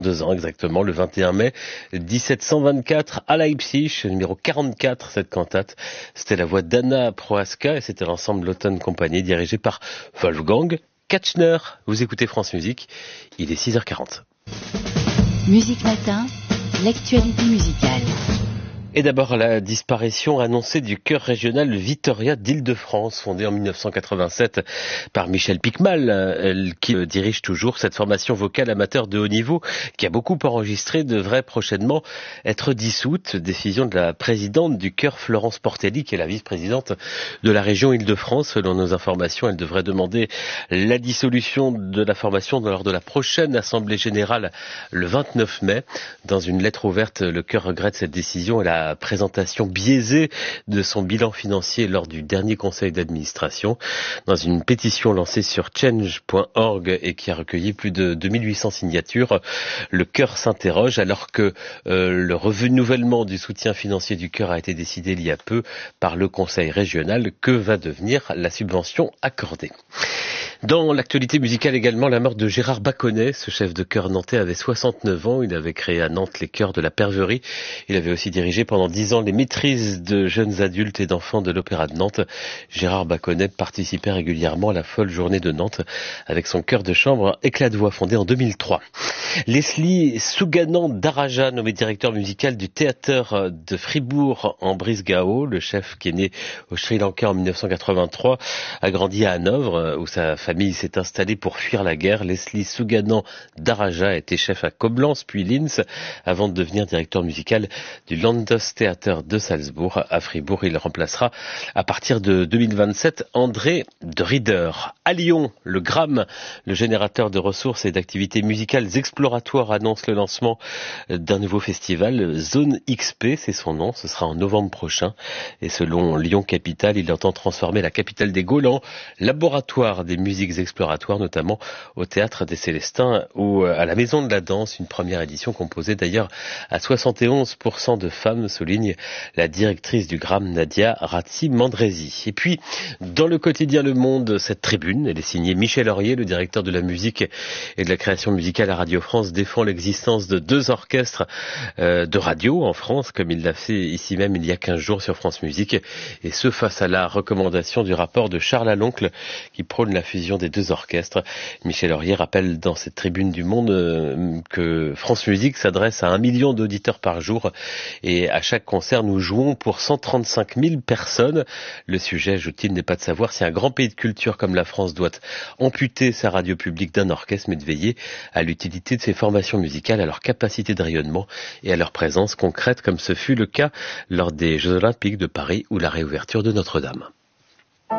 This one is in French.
2 ans exactement, le 21 mai 1724 à Leipzig, numéro 44, cette cantate. C'était la voix d'Anna Prohaska et c'était l'ensemble L'Automne Compagnie dirigé par Wolfgang Katchner. Vous écoutez France Musique, il est 6h40. Musique Matin, l'actualité musicale. Et d'abord la disparition annoncée du chœur régional Vitoria d'Île-de-France, fondé en 1987 par Michel Picmal, qui dirige toujours cette formation vocale amateur de haut niveau, qui a beaucoup enregistré, devrait prochainement être dissoute. Décision de la présidente du chœur, Florence Portelli, qui est la vice-présidente de la région Île-de-France. Selon nos informations, elle devrait demander la dissolution de la formation lors de la prochaine assemblée générale le 29 mai. Dans une lettre ouverte, le chœur regrette cette décision et la présentation biaisée de son bilan financier lors du dernier conseil d'administration. Dans une pétition lancée sur change.org et qui a recueilli plus de 2800 signatures, le chœur s'interroge alors que le renouvellement du soutien financier du chœur a été décidé il y a peu par le conseil régional. Que va devenir la subvention accordée ? Dans l'actualité musicale également, la mort de Gérard Baconnet. Ce chef de chœur nantais avait 69 ans. Il avait créé à Nantes les chœurs de la Perverie. Il avait aussi dirigé pendant 10 ans les maîtrises de jeunes adultes et d'enfants de l'Opéra de Nantes. Gérard Baconnet participait régulièrement à la folle journée de Nantes avec son chœur de chambre Éclat de voix, fondé en 2003. Leslie Souganan-Daraja, nommé directeur musical du théâtre de Fribourg en Brisgau. Le chef, qui est né au Sri Lanka en 1983, a grandi à Hanovre où sa famille s'est installée pour fuir la guerre. Leslie Souganan-Daraja était chef à Koblenz puis Linz avant de devenir directeur musical du Landestheater de Salzbourg. À Fribourg, il remplacera à partir de 2027 André de Rieder. À Lyon, le GRAM, le générateur de ressources et d'activités musicales exploratoires, annonce le lancement d'un nouveau festival. Zone XP, c'est son nom. Ce sera en novembre prochain. Et selon Lyon Capitale, il entend transformer la capitale des Gaules en laboratoire des musiques exploratoires, notamment au Théâtre des Célestins ou à la Maison de la Danse. Une première édition composée d'ailleurs à 71% de femmes, souligne la directrice du GRAM, Nadia Razzi-Mandresi. Et puis, dans le quotidien Le Monde, cette tribune, elle est signée Michel Aurier, le directeur de la musique et de la création musicale à Radio France, défend l'existence de 2 orchestres de radio en France, comme il l'a fait ici même il y a 15 jours sur France Musique, et ce face à la recommandation du rapport de Charles Aloncle qui prône la fusion des 2 orchestres. Michel Aurier rappelle dans cette tribune du Monde que France Musique s'adresse à 1 million d'auditeurs par jour et à chaque concert nous jouons pour 135 000 personnes. Le sujet, ajoute-t-il, n'est pas de savoir si un grand pays de culture comme la France doit amputer sa radio publique d'un orchestre, mais de veiller à l'utilité de ses formations musicales, à leur capacité de rayonnement et à leur présence concrète, comme ce fut le cas lors des Jeux Olympiques de Paris ou la réouverture de Notre-Dame.